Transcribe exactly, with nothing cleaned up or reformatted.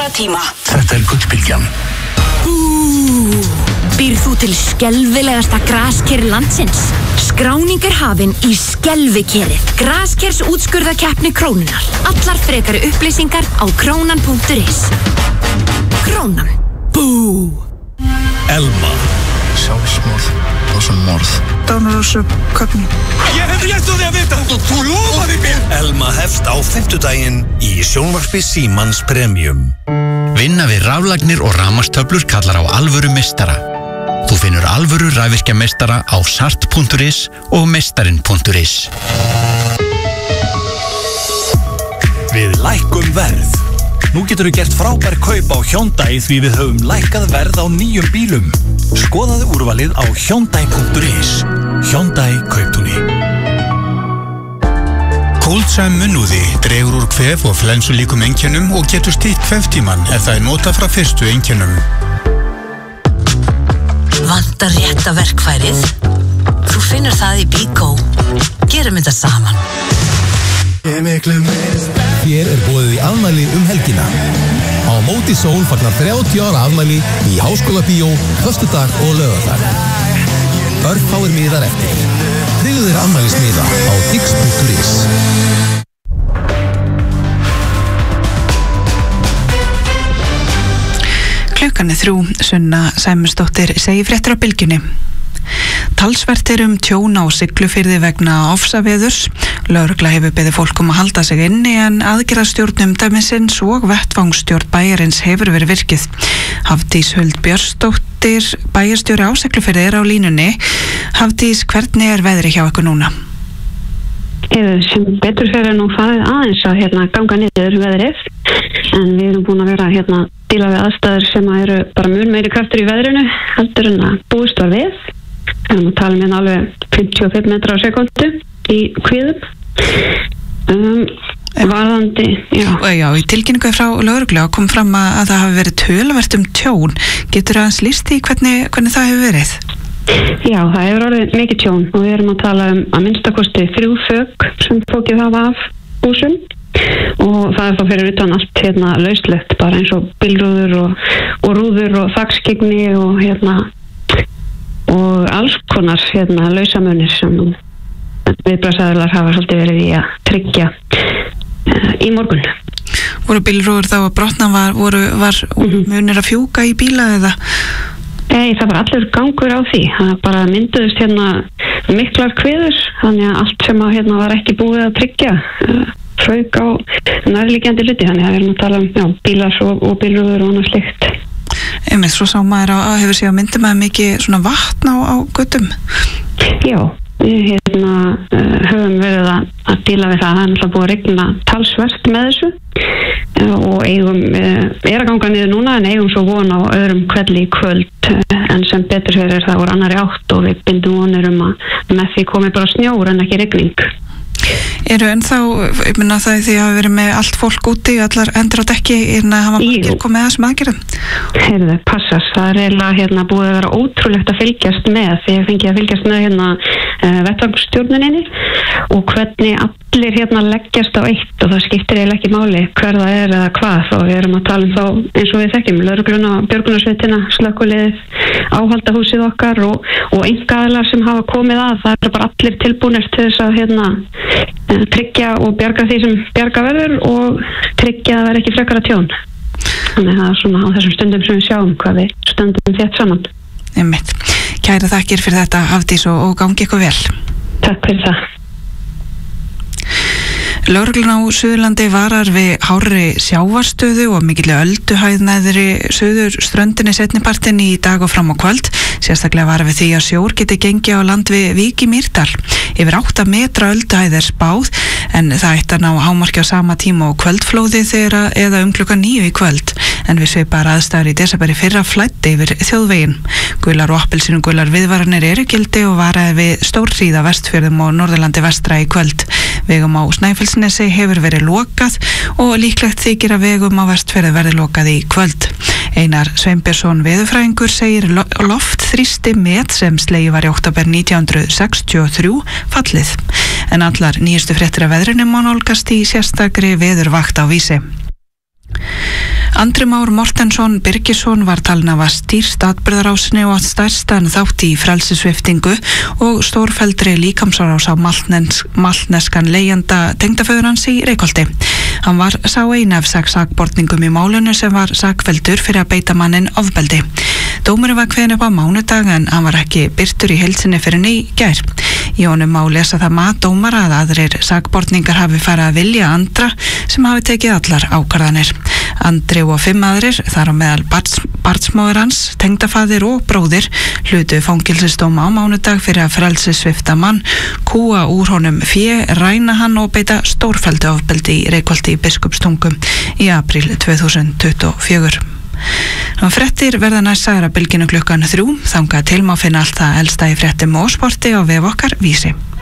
ótrúlega tíma. Þetta er Gullbylgjan. Ú, býrð þú til skelfilegasta grasker landsins? Skráning er hafin í skelfikerið. Graskers útskurðakeppni Krónunar. Allar frekari upplýsingar á krónan punktur is. Krónan. Bú. Elma. Sjálfsmorð og svo morð. Dánarósu köpnum. Ég hef rétt á því að vita. Þú, þú lofaði mér. Elma hefst á fimmtudaginn í sjónvarpi Símans Premium. Vinna við raflagnir og rafmagnstöflur kallar á alvöru meistara. Þú finnur alvöru rafvirkjameistara á sart punktur is og meistarinn punktur is. Við lækkum verð. Nú getur þú gert frábær kaup á Hyundai því við höfum lækkað verð á nýjum bílum. Skoðaðu úrvalið á hyundai punktur is. Hyundai Kauptúni. Kóldsæm munnúði dregur úr kvef og flensulíkum einkennum og getur stytt kveftíman ef það er notað frá fyrstu einkennum. Vantar rétta verkfærið? Þú finnur það í Bíkó. Gerum þetta saman. Þér er boðið í afmæli um helgina. Á Móti Sól fagnar þrjátíu ára afmæli í Háskólabíó, föstudag og laugardag. Örfáir miðar eftir. Tryggðu þér afmælismiða á tix punktur is. Klukkan er þrjú, Sunna Sæmundsdóttir segir fréttir á Bylgjunni. Talsvert er um tjón á Siglufirði vegna ofsaveðurs. Lögregla hefur beðið fólk um að halda sig inni en aðgerðarstjórn umdæmisins og vettvangsstjórn bæjarins hefur verið virkið. Hafdís Huld Björnsdóttir, bæjarstjóri á Siglufirði, er á línunni. Hafdís, hvernig er veðri hjá ykkur núna? Sem betur fyrir nú farið aðeins að hérna, ganga niður veðrið, en við erum búin að vera hérna díla við aðstæður sem eru bara mun meiri kraftur í veðrinu heldur en að búist var við. Við erum að tala um hérna alveg fimmtíu og fimm metra á sekundu í kvíðum. Um, varðandi, já. Já, í tilkynningu frá lögreglu kom fram að, að það hafi verið töluvert um tjón. Getur aðeins lýst í hvernig, hvernig það hefur verið? Já, það hefur orðið mikið tjón og við erum að tala um að minnstakosti þrjú þök sem fókið hafa af húsum og það er þá fyrir utan allt hérna lauslegt, bara eins og bílrúður og, og rúður og þakskygni og hérna og alls konar hérna lausamunir sem viðbragðsaðilar hafa svolítið verið í að tryggja uh, í morgun. Voru bílrúður þá að brotna, var, voru, var mm-hmm. munir að fjúka í bíla eða? Nei, það var allur gangur á því. Það bara mynduðist hérna miklar kviður, þannig að allt sem að hérna var ekki búið að tryggja uh, frög á nærliggjandi hluti, þannig að við erum að tala um já, bílar og, og bílrúður og annað slikt. Einmitt, svo sá maður að hefur sig að myndi maður mikið svona vatn á, á götum? Já, við hérna uh, höfum verið að, að díla við það. Það er náttúrulega búið að regna talsvert með þessu uh, og eigum uh, er að ganga niður núna en eigum svo von á öðrum kvelli í kvöld uh, en sem betur fyrir það voru annari átt og við bindum vonir um að með því komi bara snjór en ekki regning. Eru ennþá, ég minna það því að hafa verið með allt fólk úti og allar endur á dekki en að hafa margir komið að þessum aðgerðum? Heyrðu, passast, það er eiginlega hérna búið að vera ótrúlegt að fylgjast með því að fengi að fylgjast með hérna uh, vettvangsstjórnuninni og hvernig allir hérna leggjast á eitt og það skiptir eiginlega ekki máli hver það er eða hvað og við erum að tala um þá eins og við þekkjum lögregluna, björgunarsveitina, slökkviliðið, áhaldahúsið okkar og, og einkaaðilar sem hafa komið að, það er bara allir tilbúnir til þess að hérna tryggja og bjarga því sem bjarga verður og tryggja að það er ekki frekara tjón. Þannig að það er svona á þessum stundum sem við sjáum hvað við stöndum þétt saman. Einmitt. Kæra þakkir fyrir þetta, Hafdís, og, og gangi ykkur vel. Takk fyrir það. Lögreglan á Suðurlandi varar við hárri sjávarstöðu og mikilli ölduhæð neðri suður ströndinni seinnipartinn í dag og fram á kvöld. Sérstaklega varar við því að sjór geti gengið á land við Vík í Mýrdal. Yfir átta metra ölduhæð er spáð en það ætti að ná hámarki á sama tíma og kvöldflóði þegar eða um klukkan níu í kvöld. En við svipar aðstæður í desember í fyrra flæddi yfir þjóðveginn. Gular og appelsinu gular viðvaranir eru gildi og varaði við stórhríð á Vestfjörðum og Norðurlandi vestra í kvöld. Vegum á Snæfellsnesi hefur verið lokað og líklegt þykir að vegum á Vestfjörði verði lokað í kvöld. Einar Sveinbjörnsson veðurfræðingur segir loftþrýsti met sem slegið var í október nítján hundruð sextíu og þrjú fallið. En allar nýjustu fréttir af veðrinu má nálgast í sérstakri veðurvakt á Vísi. Andri Már Mortensson Birgisson var talin að stýrt atburðarásinni og að stærstan þátt í frelsissviptingu og stórfelldri líkamsárás á maltneskan leigjanda tengdaföður hans í Reykholti. Hann var sá einn af sex sakborningum í málinu sem var sakfelldur fyrir að beita manninn ofbeldi. Dómurinn var kveðinn upp á mánudag en hann var ekki birtur í heild sinni fyrir í gær. Í honum má lesa það mat dómara að aðrir sakborningar hafi farið að vilja andra sem hafi tekið allar ákvarðanir. Andri og fimm aðrir, þar á meðal barns, barnsmóður hans, tengdafaðir og bróðir, hlutu fangelsisdóma á mánudag fyrir að frelsissvipta mann, kúa úr honum fé, ræna hann og beita stórfelldu ofbeldi í Reykholti í Biskupstungum í apríl tvö þúsund tuttugu og fjögur. Fréttir verða næst sagðar að bylginu klukkan þrjú, þangað til má finna allt það elsta í fréttum og sporti á vef okkar Vísi.